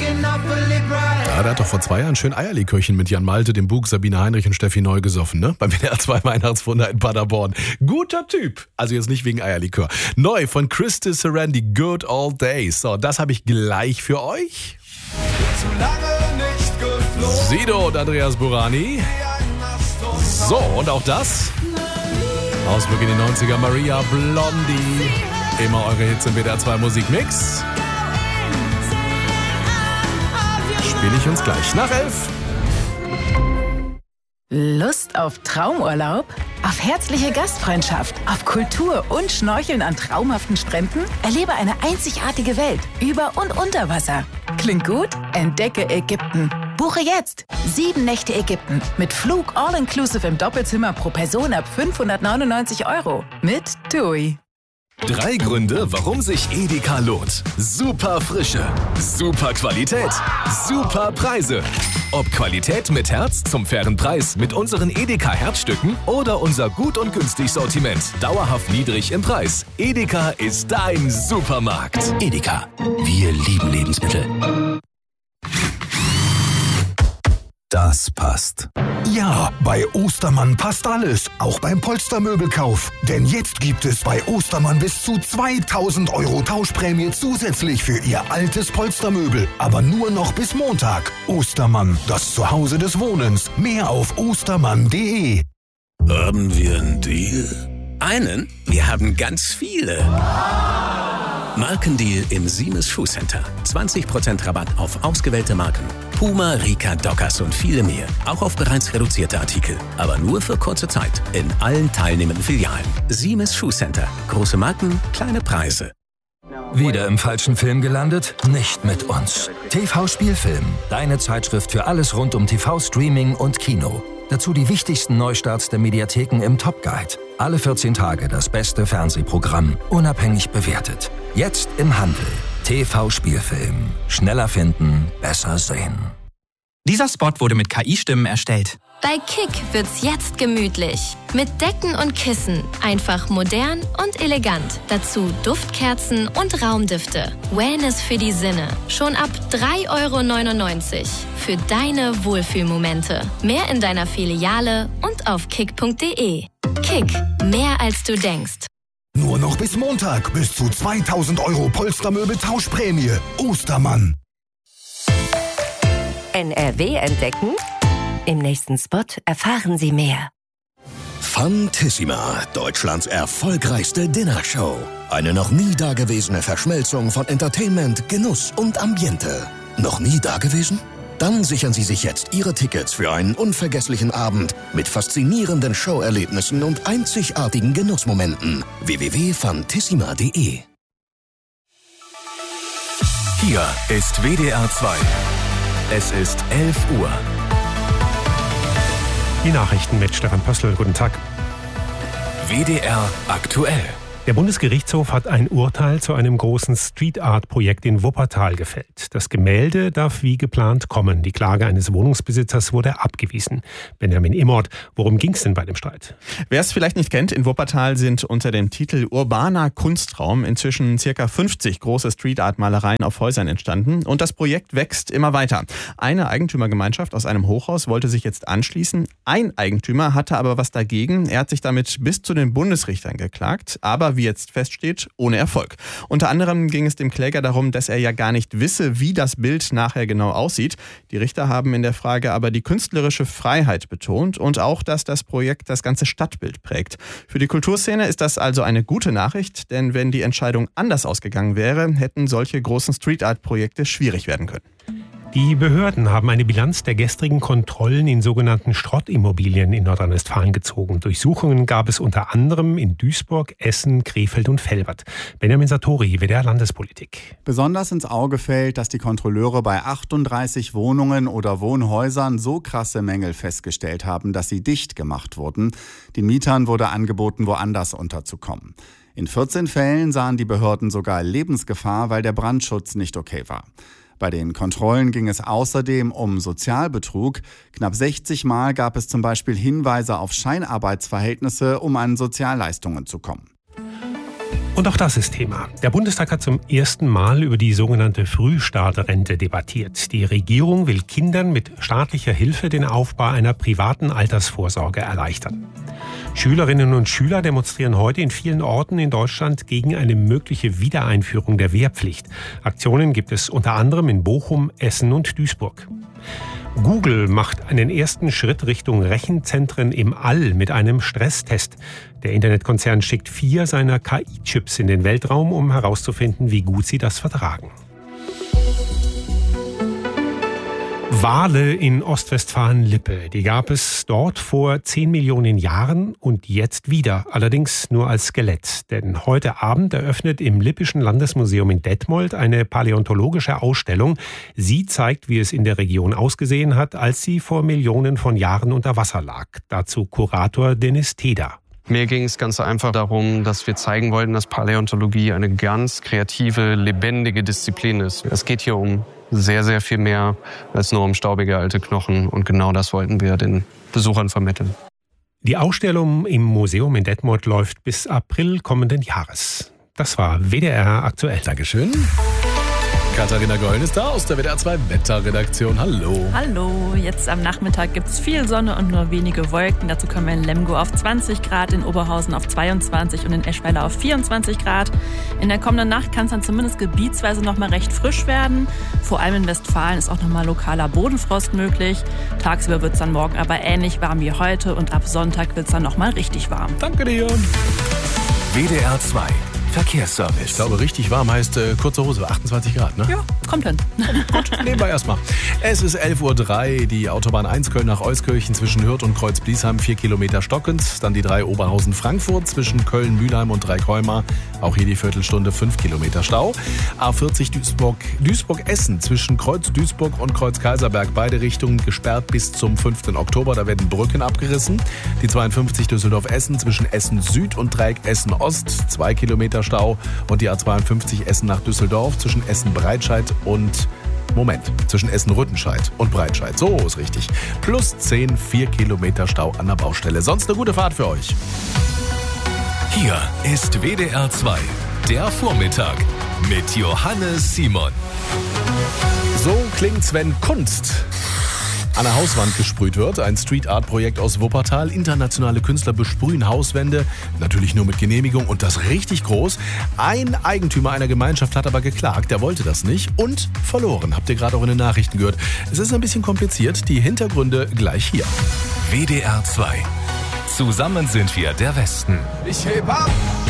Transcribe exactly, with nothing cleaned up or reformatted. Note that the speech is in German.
Ja, der hat doch vor zwei Jahren schön Eierlikörchen mit Jan Malte, dem Bug, Sabine Heinrich und Steffi Neu gesoffen, ne? Beim W D R zwei Weihnachtswunder in Paderborn. Guter Typ. Also jetzt nicht wegen Eierlikör. Neu von Christy Sarandi, Good Old Days. So, das habe ich gleich für euch. Sido und Andreas Burani. So, und auch das. Ausblick in die neunziger, Maria Blondie. Immer eure Hits im W D R zwei Musikmix. Spiele ich uns gleich nach elf. Lust auf Traumurlaub? Auf herzliche Gastfreundschaft? Auf Kultur und Schnorcheln an traumhaften Stränden? Erlebe eine einzigartige Welt über und unter Wasser. Klingt gut? Entdecke Ägypten. Buche jetzt sieben Nächte Ägypten mit Flug all-inclusive im Doppelzimmer pro Person ab fünfhundertneunundneunzig Euro mit TUI. Drei Gründe, warum sich Edeka lohnt. Super Frische, super Qualität, super Preise. Ob Qualität mit Herz zum fairen Preis mit unseren Edeka Herzstücken oder unser gut und günstig Sortiment, dauerhaft niedrig im Preis. Edeka ist dein Supermarkt. Edeka, wir lieben Lebensmittel. Das passt. Ja, bei Ostermann passt alles, auch beim Polstermöbelkauf. Denn jetzt gibt es bei Ostermann bis zu zweitausend Euro Tauschprämie zusätzlich für Ihr altes Polstermöbel. Aber nur noch bis Montag. Ostermann, das Zuhause des Wohnens. Mehr auf ostermann punkt de. Haben wir einen Deal? Einen? Wir haben ganz viele. Markendeal im Siemens Schuhcenter. zwanzig Prozent Rabatt auf ausgewählte Marken. Puma, Rika, Dockers und viele mehr. Auch auf bereits reduzierte Artikel. Aber nur für kurze Zeit. In allen teilnehmenden Filialen. Siemens Schuhcenter. Große Marken, kleine Preise. Wieder im falschen Film gelandet? Nicht mit uns. T V-Spielfilm. Deine Zeitschrift für alles rund um T V-Streaming und Kino. Dazu die wichtigsten Neustarts der Mediatheken im Top Guide. Alle vierzehn Tage das beste Fernsehprogramm. Unabhängig bewertet. Jetzt im Handel. T V-Spielfilm. Schneller finden, besser sehen. Dieser Spot wurde mit K I-Stimmen erstellt. Bei Kick wird's jetzt gemütlich. Mit Decken und Kissen. Einfach modern und elegant. Dazu Duftkerzen und Raumdüfte. Wellness für die Sinne. Schon ab drei Euro neunundneunzig. Für deine Wohlfühlmomente. Mehr in deiner Filiale und auf kick punkt de. Kick. Mehr als du denkst. Nur noch bis Montag bis zu zweitausend Euro Polstermöbel Tauschprämie. Ostermann. N R W entdecken? Im nächsten Spot erfahren Sie mehr. Fantissima, Deutschlands erfolgreichste Dinnershow. Eine noch nie dagewesene Verschmelzung von Entertainment, Genuss und Ambiente. Noch nie dagewesen? Dann sichern Sie sich jetzt Ihre Tickets für einen unvergesslichen Abend mit faszinierenden Showerlebnissen und einzigartigen Genussmomenten. w w w punkt fantissima punkt de. Hier ist W D R zwei. Es ist elf Uhr. Die Nachrichten mit Stefan Pössl. Guten Tag. W D R aktuell. Der Bundesgerichtshof hat ein Urteil zu einem großen Street-Art-Projekt in Wuppertal gefällt. Das Gemälde darf wie geplant kommen. Die Klage eines Wohnungsbesitzers wurde abgewiesen. Benjamin Immort, worum ging es denn bei dem Streit? Wer es vielleicht nicht kennt, in Wuppertal sind unter dem Titel Urbaner Kunstraum inzwischen ca. fünfzig große Street-Art-Malereien auf Häusern entstanden. Und das Projekt wächst immer weiter. Eine Eigentümergemeinschaft aus einem Hochhaus wollte sich jetzt anschließen. Ein Eigentümer hatte aber was dagegen. Er hat sich damit bis zu den Bundesrichtern geklagt. Aber wie jetzt feststeht, ohne Erfolg. Unter anderem ging es dem Kläger darum, dass er ja gar nicht wisse, wie das Bild nachher genau aussieht. Die Richter haben in der Frage aber die künstlerische Freiheit betont und auch, dass das Projekt das ganze Stadtbild prägt. Für die Kulturszene ist das also eine gute Nachricht, denn wenn die Entscheidung anders ausgegangen wäre, hätten solche großen Street-Art-Projekte schwierig werden können. Die Behörden haben eine Bilanz der gestrigen Kontrollen in sogenannten Schrottimmobilien in Nordrhein-Westfalen gezogen. Durchsuchungen gab es unter anderem in Duisburg, Essen, Krefeld und Velbert. Benjamin Satori, W D R Landespolitik. Besonders ins Auge fällt, dass die Kontrolleure bei achtunddreißig Wohnungen oder Wohnhäusern so krasse Mängel festgestellt haben, dass sie dicht gemacht wurden. Den Mietern wurde angeboten, woanders unterzukommen. In vierzehn Fällen sahen die Behörden sogar Lebensgefahr, weil der Brandschutz nicht okay war. Bei den Kontrollen ging es außerdem um Sozialbetrug. Knapp sechzig Mal gab es zum Beispiel Hinweise auf Scheinarbeitsverhältnisse, um an Sozialleistungen zu kommen. Und auch das ist Thema. Der Bundestag hat zum ersten Mal über die sogenannte Frühstartrente debattiert. Die Regierung will Kindern mit staatlicher Hilfe den Aufbau einer privaten Altersvorsorge erleichtern. Schülerinnen und Schüler demonstrieren heute in vielen Orten in Deutschland gegen eine mögliche Wiedereinführung der Wehrpflicht. Aktionen gibt es unter anderem in Bochum, Essen und Duisburg. Google macht einen ersten Schritt Richtung Rechenzentren im All mit einem Stresstest. Der Internetkonzern schickt vier seiner K I-Chips in den Weltraum, um herauszufinden, wie gut sie das vertragen. Wale in Ostwestfalen-Lippe, die gab es dort vor zehn Millionen Jahren und jetzt wieder, allerdings nur als Skelett. Denn heute Abend eröffnet im Lippischen Landesmuseum in Detmold eine paläontologische Ausstellung. Sie zeigt, wie es in der Region ausgesehen hat, als sie vor Millionen von Jahren unter Wasser lag. Dazu Kurator Dennis Teda. Mir ging es ganz einfach darum, dass wir zeigen wollten, dass Paläontologie eine ganz kreative, lebendige Disziplin ist. Es geht hier um sehr, sehr viel mehr als nur um staubige alte Knochen. Und genau das wollten wir den Besuchern vermitteln. Die Ausstellung im Museum in Detmold läuft bis April kommenden Jahres. Das war W D R aktuell. Dankeschön. Katharina Gollen ist da aus der W D R zwei Wetterredaktion. Hallo. Hallo. Jetzt am Nachmittag gibt es viel Sonne und nur wenige Wolken. Dazu kommen wir in Lemgo auf zwanzig Grad, in Oberhausen auf zweiundzwanzig und in Eschweiler auf vierundzwanzig Grad. In der kommenden Nacht kann es dann zumindest gebietsweise noch mal recht frisch werden. Vor allem in Westfalen ist auch noch mal lokaler Bodenfrost möglich. Tagsüber wird es dann morgen aber ähnlich warm wie heute und ab Sonntag wird es dann noch mal richtig warm. Danke dir. W D R zwei Verkehrsservice. Ich glaube, richtig warm heißt äh, kurze Hose, achtundzwanzig Grad, ne? Ja, kommt hin. Gut, nehmen wir erstmal. Es ist elf Uhr drei, die Autobahn eins Köln nach Euskirchen zwischen Hürth und Kreuz-Bliesheim, vier Kilometer stockend. Dann die drei Oberhausen-Frankfurt zwischen Köln, Mülheim und Dreikäumer. Auch hier die Viertelstunde, fünf Kilometer Stau. A vierzig Duisburg, Duisburg-Essen zwischen Kreuz-Duisburg und Kreuz-Kaiserberg. Beide Richtungen gesperrt bis zum fünften Oktober. Da werden Brücken abgerissen. Die zweiundfünfzig Düsseldorf-Essen zwischen Essen-Süd und Dreieck Essen-Ost. Zwei Kilometer Stau. Und die A zweiundfünfzig Essen nach Düsseldorf zwischen Essen-Breitscheid und Moment, zwischen Essen-Rüttenscheid und Breitscheid. So ist richtig. Plus zehn, vier Kilometer Stau an der Baustelle. Sonst eine gute Fahrt für euch. Hier ist W D R zwei, der Vormittag mit Johannes Simon. So klingt's, wenn Kunst an der Hauswand gesprüht wird. Ein Street-Art-Projekt aus Wuppertal. Internationale Künstler besprühen Hauswände. Natürlich nur mit Genehmigung und das richtig groß. Ein Eigentümer einer Gemeinschaft hat aber geklagt. Der wollte das nicht und verloren. Habt ihr gerade auch in den Nachrichten gehört. Es ist ein bisschen kompliziert. Die Hintergründe gleich hier. W D R zwei. Zusammen sind wir der Westen. Ich heb ab!